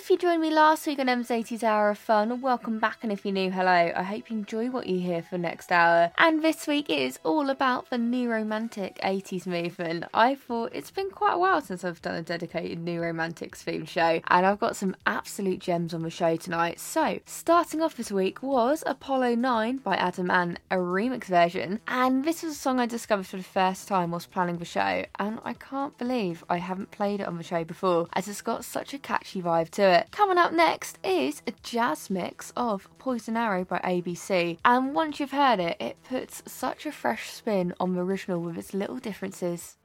If you joined me last week on Em's 80s Hour of Fun, welcome back, and if you're new, hello. I hope you enjoy what you hear for next hour. And this week it is all about the new romantic 80s movement. I thought it's been quite a while since I've done a dedicated new romantics themed show, and I've got some absolute gems on the show tonight. So, starting off this week was Apollo 9 by Adam Ant, a remix version, and this was a song I discovered for the first time whilst planning the show, and I can't believe I haven't played it on the show before, as it's got such a catchy vibe to it. Coming up next is a jazz mix of Poison Arrow by ABC, and once you've heard it, it puts such a fresh spin on the original with its little differences.